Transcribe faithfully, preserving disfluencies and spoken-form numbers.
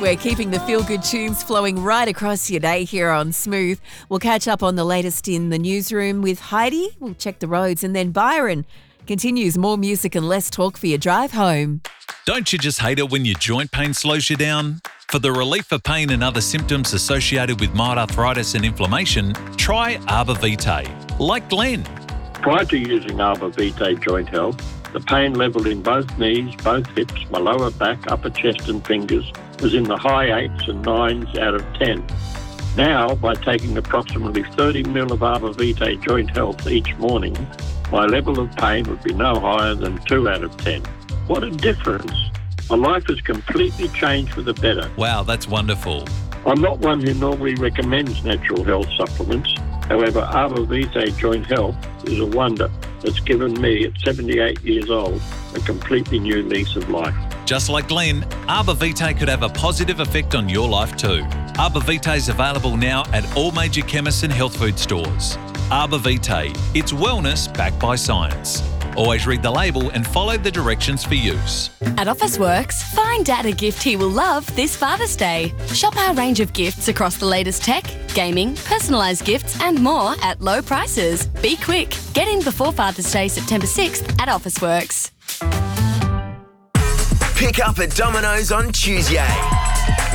We're keeping the feel-good tunes flowing right across your day here on Smooth. We'll catch up on the latest in the newsroom with Heidi. We'll check the roads, and then Byron continues more music and less talk for your drive home. Don't you just hate it when your joint pain slows you down? For the relief of pain and other symptoms associated with mild arthritis and inflammation, try Arbor Vitae, like Glenn. Prior to using Arbor Vitae Joint Health, the pain level in both knees, both hips, my lower back, upper chest and fingers was in the high eights and nines out of ten. Now, by taking approximately thirty mil of Arbor Vitae Joint Health each morning, my level of pain would be no higher than two out of ten. What a difference. My life has completely changed for the better. Wow, that's wonderful. I'm not one who normally recommends natural health supplements. However, Arbor Vitae Joint Health is a wonder that's given me, at seventy-eight years old, a completely new lease of life. Just like Glenn, Arbor Vitae could have a positive effect on your life too. Arbor Vitae is available now at all major chemists and health food stores. Arbor Vitae, it's wellness backed by science. Always read the label and follow the directions for use. At Officeworks, find Dad a gift he will love this Father's Day. Shop our range of gifts across the latest tech, gaming, personalised gifts and more at low prices. Be quick. Get in before Father's Day, September sixth at Officeworks. Pick up at Domino's on Tuesday.